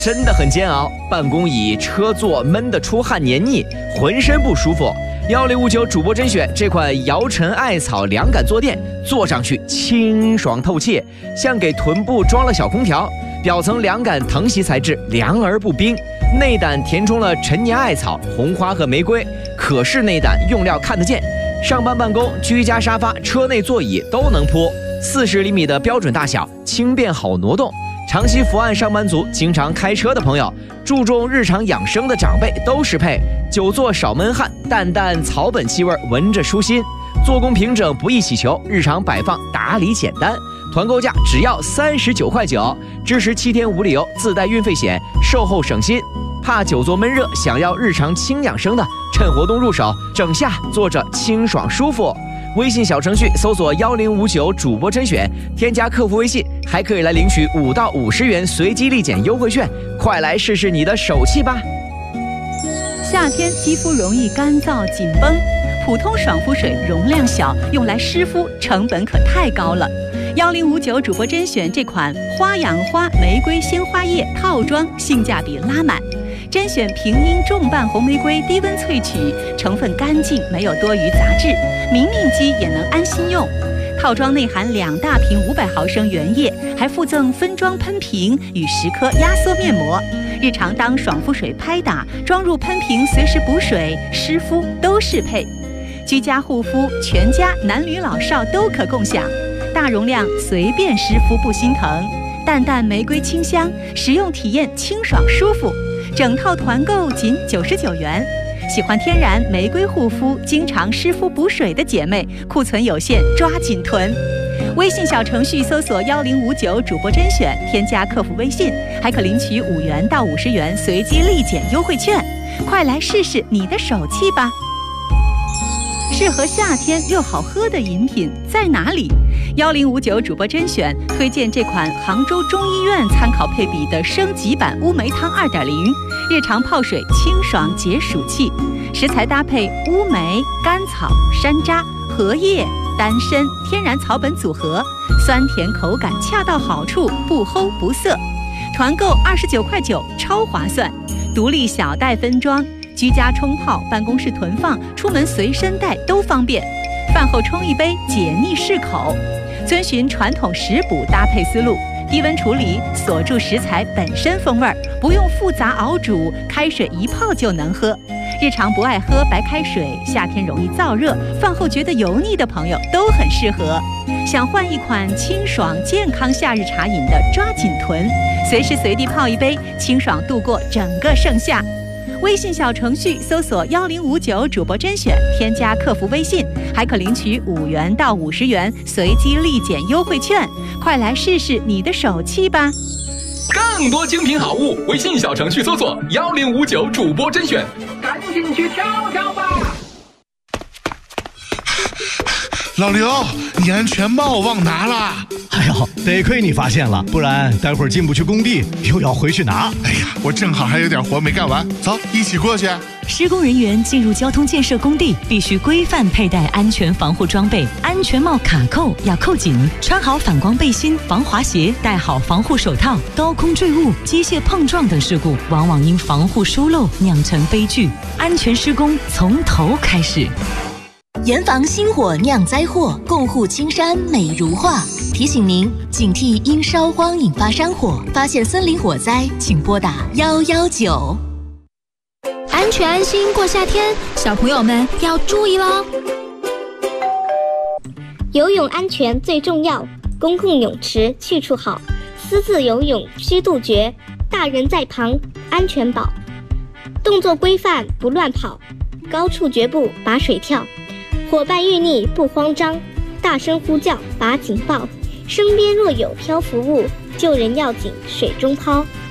真的很煎熬，办公椅、车座闷得出汗黏腻，浑身不舒服。1059主播甄选这款摇陈艾草凉感坐垫，坐上去清爽透气，像给臀部装了小空调。表层凉感藤席材质，凉而不冰，内胆填充了陈年艾草、红花和玫瑰，可视内胆用料看得见。上班办公、居家沙发、车内座椅都能铺，40厘米的标准大小，轻便好挪动。长期伏案上班族、经常开车的朋友、注重日常养生的长辈都适配。久坐少闷汗，淡淡草本气味，闻着舒心。做工平整，不易起球，日常摆放打理简单。团购价只要39.9块，支持7天无理由，自带运费险，售后省心。怕久坐闷热，想要日常轻养生的，趁活动入手，整下坐着清爽舒服。微信小程序搜索1059主播甄选，添加客服微信，还可以来领取5到50元随机立减优惠券，快来试试你的手气吧！ 夏天肌肤容易干燥紧绷，普通爽肤水容量小，用来湿敷成本可太高了。1059主播甄选这款花养花玫瑰鲜花液套装性价比拉满，甄选平阴重瓣红玫瑰低温萃取，成分干净，没有多余杂质，明明肌也能安心用。套装内含2大瓶500毫升原液，还附赠分装喷瓶与10颗压缩面膜。日常当爽肤水拍打，装入喷瓶随时补水湿敷都适配。居家护肤，全家男女老少都可共享。大容量随便湿敷不心疼，淡淡玫瑰清香，使用体验清爽舒服。整套团购仅99元。喜欢天然玫瑰护肤，经常湿敷补水的姐妹，库存有限，抓紧囤。微信小程序搜索1059主播甄选，添加客服微信，还可领取5元到50元随机立减优惠券，快来试试你的手气吧！适合夏天又好喝的饮品在哪里？1059主播甄选推荐这款杭州中医院参考配比的升级版乌梅汤2.0，日常泡水清爽解暑气。食材搭配乌梅、甘草、山楂、荷叶、丹参天然草本组合，酸甜口感恰到好处，不齁不涩。团购29.9块，超划算，独立小袋分装，居家冲泡、办公室囤放、出门随身带都方便。饭后冲一杯，解腻适口。遵循传统食补搭配思路，低温处理，锁住食材本身风味，不用复杂熬煮，开水一泡就能喝。日常不爱喝白开水，夏天容易燥热，饭后觉得油腻的朋友都很适合。想换一款清爽健康夏日茶饮的，抓紧囤，随时随地泡一杯，清爽度过整个盛夏。微信小程序搜索1059主播甄选，添加客服微信，还可领取5元到50元随机立减优惠券，快来试试你的手气吧！ 更多精品好物，微信小程序搜索1059主播甄选，赶紧去挑挑吧！ 老刘，你安全帽忘拿了。 哎呦，得亏你发现了，不然待会儿进不去工地，又要回去拿。 哎呀，我正好还有点活没干完，走，一起过去。 施工人员进入交通建设工地，必须规范佩戴安全防护装备，安全帽卡扣要扣紧，穿好反光背心、防滑鞋，戴好防护手套。高空坠物、机械碰撞等事故，往往因防护疏漏酿成悲剧。安全施工从头开始。 严防星火酿灾祸，共护青山美如画。提醒您警惕因烧荒引发山火，发现森林火灾，请拨打119。 安全安心过夏天，小朋友们要注意喽！ 游泳安全最重要，公共泳池去处好，私自游泳需杜绝，大人在旁安全保。动作规范不乱跑，高处绝不拔水跳。伙伴遇溺不慌张，大声呼叫拔警报。身边若有漂浮物，救人要紧水中抛。